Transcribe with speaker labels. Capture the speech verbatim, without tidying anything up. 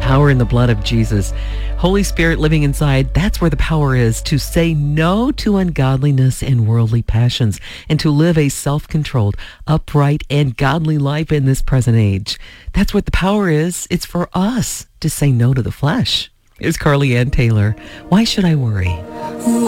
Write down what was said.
Speaker 1: power in the blood of Jesus. Holy Spirit living inside, that's where the power is, to say no to ungodliness and worldly passions and to live a self-controlled, upright, and godly life in this present age. That's what the power is. It's for us to say no to the flesh. It's Carly Ann Taylor. Why should I worry?